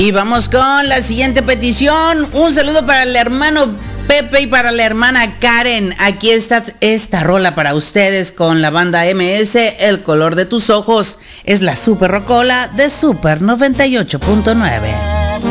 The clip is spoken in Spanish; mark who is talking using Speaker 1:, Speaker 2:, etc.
Speaker 1: Y vamos con la siguiente petición. Un saludo para el hermano Pepe y para la hermana Karen. Aquí está esta rola para ustedes con la banda MS, El color de tus ojos. Es la Super Rocola de Super 98.9.